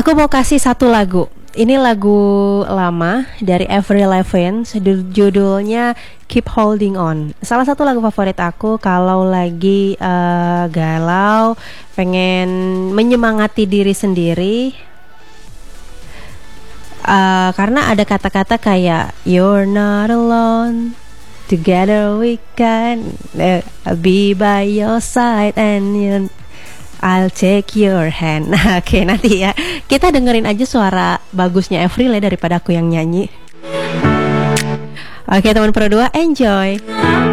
Aku mau kasih satu lagu. Ini lagu lama dari Avril Lavigne, judulnya Keep Holding On. Salah satu lagu favorit aku kalau lagi galau, pengen menyemangati diri sendiri. Karena ada kata-kata kayak You're not alone, together we can be by your side and I'll take your hand. Nah, oke, nanti ya kita dengerin aja suara bagusnya Avril ya daripada aku yang nyanyi. Oke, teman Pro 2, enjoy.